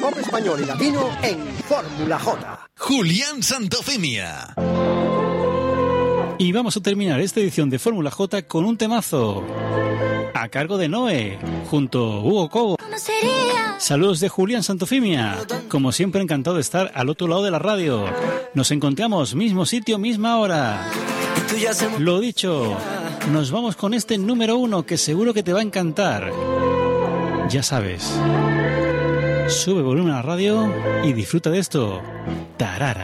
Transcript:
pop español y latino en Fórmula J. Julián Santofimia. Y vamos a terminar esta edición de Fórmula J con un temazo a cargo de Noé, junto a Hugo Cobo. Saludos de Julián Santofimia. Como siempre, encantado de estar al otro lado de la radio. Nos encontramos mismo sitio, misma hora. Lo dicho, nos vamos con este número 1 que seguro que te va a encantar. Ya sabes, sube volumen a la radio y disfruta de esto. Tarara.